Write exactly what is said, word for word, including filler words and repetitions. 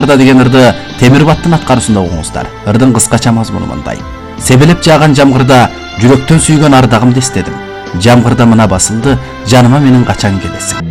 деген ырды Темирбаттын аткаруусунда угуңуздар. Ырдын кыскача мазмуну мындай. Себелеп жааган жамгырда жүрөктөн сүйгөн ардагымды эстедим. Жамгырда мына басылды, жаныма менин качан келесиң.